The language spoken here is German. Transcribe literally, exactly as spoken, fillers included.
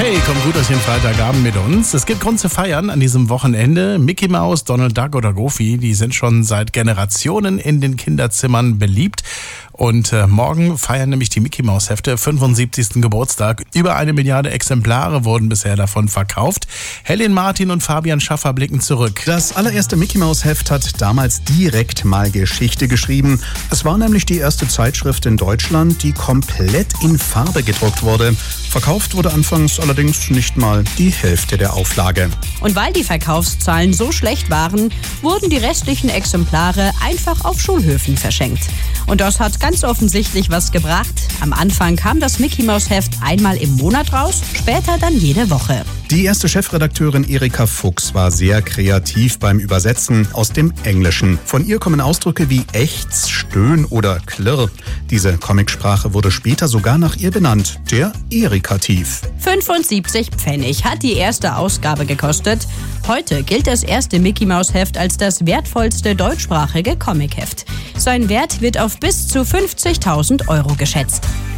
Hey, kommt gut aus den Freitagabend mit uns. Es gibt Grund zu feiern an diesem Wochenende. Mickey Mouse, Donald Duck oder Goofy, die sind schon seit Generationen in den Kinderzimmern beliebt. Und äh, morgen feiern nämlich die Mickey Mouse Hefte fünfundsiebzigsten Geburtstag. Über eine Milliarde Exemplare wurden bisher davon verkauft. Helen Martin und Fabian Schaffer blicken zurück. Das allererste Mickey Mouse Heft hat damals direkt mal Geschichte geschrieben. Es war nämlich die erste Zeitschrift in Deutschland, die komplett in Farbe gedruckt wurde. Verkauft wurde anfangs allerdings nicht mal die Hälfte der Auflage. Und weil die Verkaufszahlen so schlecht waren, wurden die restlichen Exemplare einfach auf Schulhöfen verschenkt. Und das hat ganz offensichtlich was gebracht. Am Anfang kam das Mickey Mouse Heft einmal im Monat raus, später dann jede Woche. Die erste Chefredakteurin Erika Fuchs war sehr kreativ beim Übersetzen aus dem Englischen. Von ihr kommen Ausdrücke wie ächz, stöhn oder klirr. Diese Comicsprache wurde später sogar nach ihr benannt, der Erikativ. fünfundsiebzig Pfennig hat die erste Ausgabe gekostet. Heute gilt das erste Mickey Mouse Heft als das wertvollste deutschsprachige Comicheft. Sein Wert wird auf bis zu fünfzigtausend Euro geschätzt.